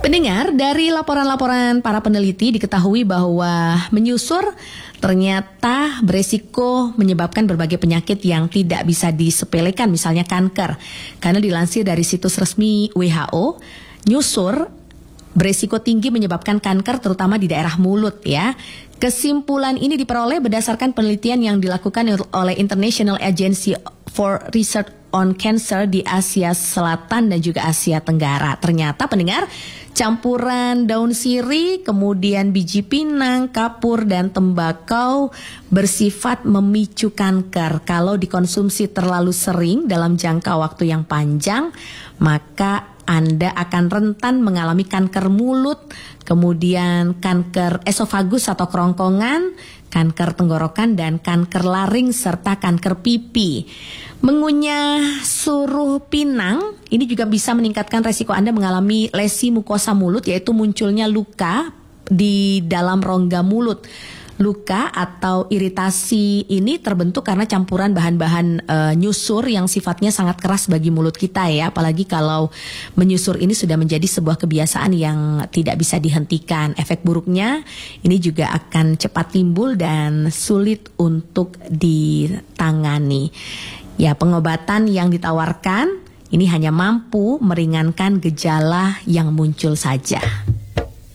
Pendengar, dari laporan-laporan para peneliti diketahui bahwa menyusur ternyata beresiko menyebabkan berbagai penyakit yang tidak bisa disepelekan, misalnya kanker. Karena dilansir dari situs resmi WHO, nyusur beresiko tinggi menyebabkan kanker terutama di daerah mulut ya. Kesimpulan ini diperoleh berdasarkan penelitian yang dilakukan oleh International Agency for Research on Cancer di Asia Selatan dan juga Asia Tenggara. Ternyata pendengar, campuran daun sirih, kemudian biji pinang, kapur, dan tembakau bersifat memicu kanker. Kalau dikonsumsi terlalu sering dalam jangka waktu yang panjang, maka Anda akan rentan mengalami kanker mulut, kemudian kanker esofagus atau kerongkongan, kanker tenggorokan, dan kanker laring, serta kanker pipi. Mengunyah suruh pinang ini juga bisa meningkatkan resiko Anda mengalami lesi mukosa mulut, yaitu munculnya luka di dalam rongga mulut. Luka atau iritasi ini terbentuk karena campuran bahan-bahan nyusur yang sifatnya sangat keras bagi mulut kita ya. Apalagi kalau menyusur ini sudah menjadi sebuah kebiasaan yang tidak bisa dihentikan. Efek buruknya ini juga akan cepat timbul dan sulit untuk ditangani. Ya, pengobatan yang ditawarkan ini hanya mampu meringankan gejala yang muncul saja.